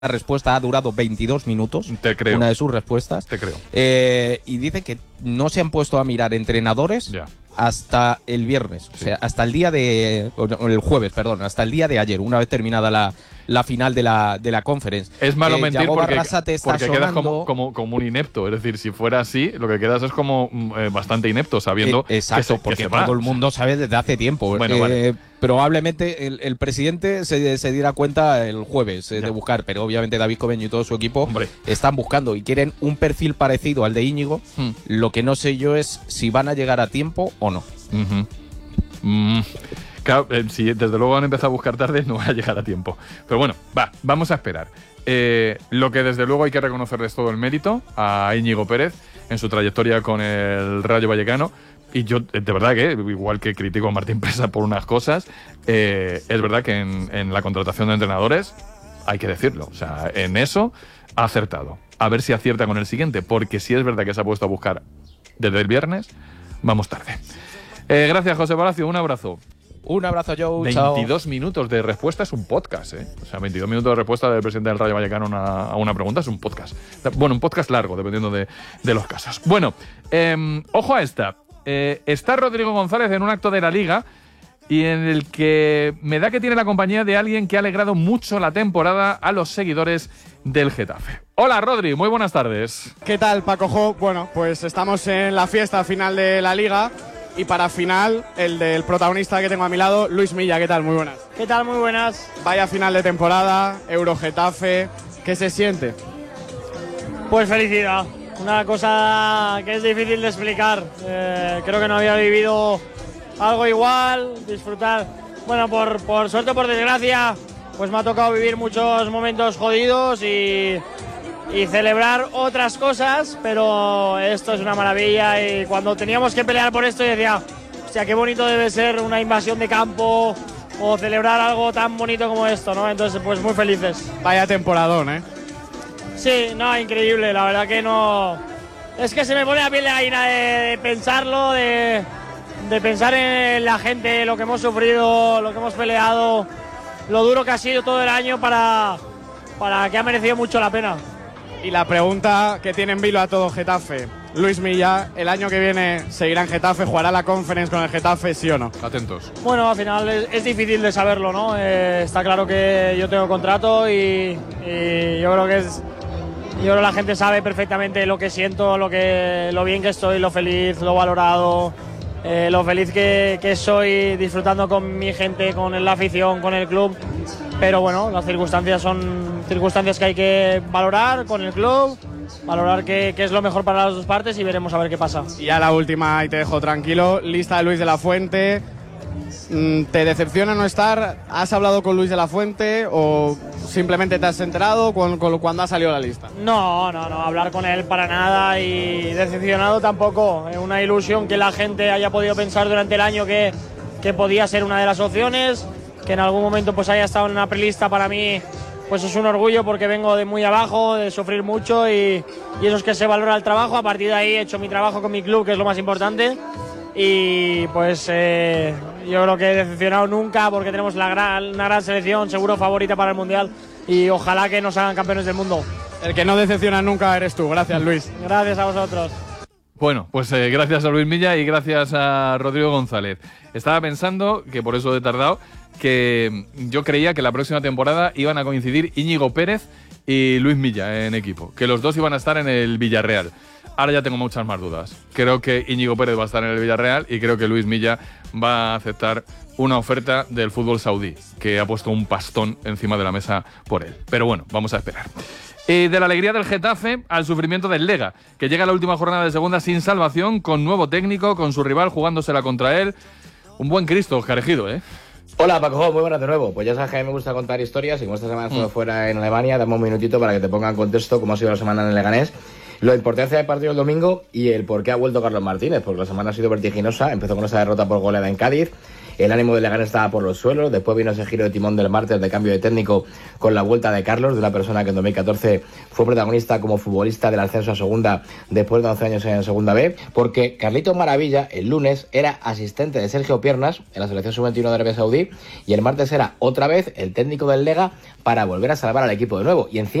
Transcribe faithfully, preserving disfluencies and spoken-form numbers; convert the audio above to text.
respuesta ha durado veintidós minutos. Te creo. Una de sus respuestas. Te creo. Eh, y dice que no se han puesto a mirar entrenadores Ya. hasta el viernes. Sí. O sea, hasta el día de... O el jueves, perdón. Hasta el día de ayer, una vez terminada la, la final de la, de la conference. Es malo eh, mentir Yago porque, Barrasate está porque quedas sonando... como, como, como un inepto. Es decir, si fuera así, lo que quedas es como eh, bastante inepto, sabiendo Eh, exacto, que se, que porque se va. todo el mundo sabe desde hace tiempo. Bueno, Eh, vale. Probablemente el, el presidente se, se diera cuenta el jueves eh, Ya. de buscar, pero obviamente David Cobeño y todo su equipo Hombre. están buscando y quieren un perfil parecido al de Íñigo. Hmm. Lo que no sé yo es si van a llegar a tiempo o no. Ujú. Mm. Claro, eh, si desde luego han empezado a buscar tarde, no va a llegar a tiempo. Pero bueno, va, vamos a esperar. Eh, lo que desde luego hay que reconocerles todo el mérito a Íñigo Pérez en su trayectoria con el Rayo Vallecano. Y yo, de verdad que, igual que critico a Martín Presa por unas cosas, eh, es verdad que en, en la contratación de entrenadores hay que decirlo. O sea, en eso ha acertado. A ver si acierta con el siguiente, porque si es verdad que se ha puesto a buscar desde el viernes, vamos tarde. Eh, gracias, José Palacio. Un abrazo. Un abrazo, Joe. Chao. veintidós minutos de respuesta es un podcast, ¿eh? O sea, veintidós minutos de respuesta del presidente del Rayo Vallecano a una, a una pregunta es un podcast. Bueno, un podcast largo, dependiendo de, de los casos. Bueno, eh, ojo a esta. Eh, está Rodrigo González en un acto de la Liga y en el que me da que tiene la compañía de alguien que ha alegrado mucho la temporada a los seguidores del Getafe. Hola, Rodri, muy buenas tardes. ¿Qué tal, Paco Jo? Bueno, pues estamos en la fiesta final de la Liga y para final, el del protagonista que tengo a mi lado, Luis Milla. ¿Qué tal? Muy buenas. ¿Qué tal? Muy buenas. Vaya final de temporada, Euro Getafe. ¿Qué se siente? Pues felicidad. Una cosa que es difícil de explicar. Eh, creo que no había vivido algo igual, disfrutar. Bueno, por, por suerte o por desgracia, pues me ha tocado vivir muchos momentos jodidos y, y celebrar otras cosas, pero esto es una maravilla y cuando teníamos que pelear por esto yo decía, hostia, qué bonito debe ser una invasión de campo o celebrar algo tan bonito como esto, ¿no? Entonces, pues muy felices. Vaya temporadón, ¿eh? Sí, no, increíble, la verdad que no... Es que se me pone la piel de gallina de, de pensarlo, de, de pensar en la gente, lo que hemos sufrido, lo que hemos peleado, lo duro que ha sido todo el año para, para que ha merecido mucho la pena. Y la pregunta que tiene en vilo a todo Getafe. Luis Milla, ¿el año que viene seguirá en Getafe? ¿Jugará la Conference con el Getafe, sí o no? Atentos. Bueno, al final es, es difícil de saberlo, ¿no? Eh, está claro que yo tengo contrato y, y yo creo que es... Yo creo que la gente sabe perfectamente lo que siento, lo, que, lo bien que estoy, lo feliz, lo valorado, eh, lo feliz que, que soy disfrutando con mi gente, con la afición, con el club. Pero bueno, las circunstancias son circunstancias que hay que valorar con el club, valorar qué, qué es lo mejor para las dos partes y veremos a ver qué pasa. Y ya la última y te dejo tranquilo. Lista de Luis de la Fuente. ¿Te decepciona no estar? ¿Has hablado con Luis de la Fuente o simplemente te has enterado con, con, cuando ha salido la lista? No, no, no, hablar con él para nada y decepcionado tampoco. Es una ilusión que la gente haya podido pensar durante el año que, que podía ser una de las opciones, que en algún momento pues haya estado en una prelista para mí, pues es un orgullo porque vengo de muy abajo, de sufrir mucho y, y eso es que se valora el trabajo. A partir de ahí he hecho mi trabajo con mi club, que es lo más importante. Y pues eh, yo creo que he decepcionado nunca porque tenemos la gran, una gran selección, seguro favorita para el Mundial y ojalá que nos hagan campeones del mundo. El que no decepciona nunca eres tú. Gracias, Luis. Gracias a vosotros. Bueno, pues eh, gracias a Luis Milla y gracias a Rodrigo González. Estaba pensando, que por eso he tardado, que yo creía que la próxima temporada iban a coincidir Íñigo Pérez y Luis Milla en equipo, que los dos iban a estar en el Villarreal. Ahora ya tengo muchas más dudas. Creo que Íñigo Pérez va a estar en el Villarreal y creo que Luis Milla va a aceptar una oferta del fútbol saudí, que ha puesto un pastón encima de la mesa por él. Pero bueno, vamos a esperar. Eh, de la alegría del Getafe al sufrimiento del Lega, que llega a la última jornada de segunda sin salvación, con nuevo técnico, con su rival jugándosela contra él. Un buen Cristo, Óscar Ejido, ¿eh? Hola, Paco, muy buenas de nuevo. Pues ya sabes que a mí me gusta contar historias y como esta semana estuve mm. fuera en Alemania, dame un minutito para que te ponga en contexto cómo ha sido la semana en el Leganés, la importancia del partido del domingo y el por qué ha vuelto Carlos Martínez, porque la semana ha sido vertiginosa. Empezó con esa derrota por goleada en Cádiz el ánimo del Leganés estaba por los suelos. Después vino ese giro de timón del martes de cambio de técnico con la vuelta de Carlos, de una persona que en dos mil catorce fue protagonista como futbolista del ascenso a segunda después de once años en segunda B, porque Carlitos Maravilla el lunes era asistente de Sergio Piernas en la selección sub veintiuno de Arabia Saudí y el martes era otra vez el técnico del Lega para volver a salvar al equipo de nuevo. Y encima